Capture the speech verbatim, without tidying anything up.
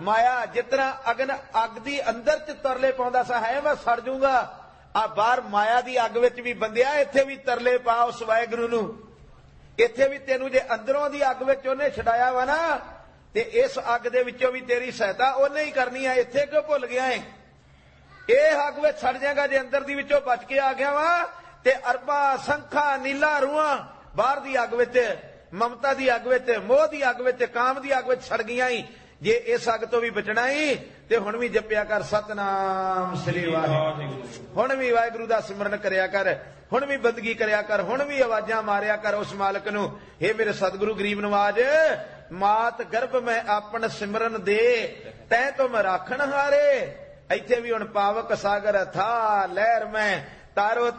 माया जितना अगन अग दी अंदर च तरले पाउंदा सा है मैं सड़ जूंगा आ बाहर माया दी अग विच भी बंदिया इत्थे भी तरले पा उस वाहिगुरू नूं इत्थे भी तेनू जे अंदरों दी अग विच ओहने छडाया वा ना ते इस अग दे विचों भी तेरी सहायता ओहने ही करनी है इत्थे क्यों भुल गया है ਇਹ ਅੱਗ ਵਿੱਚ ਸੜ ਜਾਏਗਾ ਜੇ ਅੰਦਰ ਦੀ ਵਿੱਚੋਂ ਬਚ ਕੇ ਆ ਗਿਆ ਵਾ ਤੇ ਅਰਬਾਂ ਸੰਖਾਂ ਨੀਲਾ ਰੂਹਾਂ ਬਾਹਰ ਦੀ ਅੱਗ ਵਿੱਚ ਮਮਤਾ ਦੀ ਅੱਗ ਵਿੱਚ ਮੋਹ ਦੀ ਅੱਗ ਵਿੱਚ ਕਾਮ ਦੀ ਅੱਗ ਵਿੱਚ ਸੜ ਗਈਆਂ ਹੀ ਜੇ ਇਸ ਅੱਗ ਤੋਂ ਵੀ ਬਚਣਾ ਹੀ ਤੇ ਹੁਣ ਵੀ ਜਪਿਆ ਕਰ ਸਤਨਾਮ ਸ੍ਰੀ ਵਾਹਿਗੁਰੂ ਹੁਣ ਵੀ ਵਾਹਿਗੁਰੂ ਦਾ ਸਿਮਰਨ ਕਰਿਆ ਕਰ ਹੁਣ ਵੀ ਬੰਦਗੀ ਕਰਿਆ ਕਰ ਹੁਣ ਵੀ ਆਵਾਜ਼ਾਂ ਮਾਰਿਆ ਕਰ ਉਸ ਮਾਲਕ ਨੂੰ हे ਮੇਰੇ ਸਤਿਗੁਰੂ ਗਰੀਬ ਨਵਾਜ ਮਾਤ ਗਰਭ ਮੈਂ ਆਪਣ ਸਿਮਰਨ ਦੇ ਤੈ ਤੁਮ ਰਾਖਣ ਹਾਰੇ ਇੱਥੇ ਵੀ ਹੁਣ ਪਾਵਕ ਸਾਗਰ ਥਾ ਲਹਿਰ ਮੈਂ ਤਾਰੋ